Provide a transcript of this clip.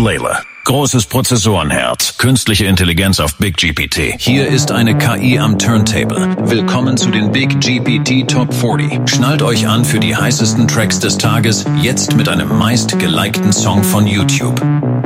Layla. Großes Prozessorenherz, künstliche Intelligenz auf Big GPT. Hier ist eine KI am Turntable. Willkommen zu den Big GPT Top 40. Schnallt euch an für die heißesten Tracks des Tages, jetzt mit einem meist gelikten Song von YouTube.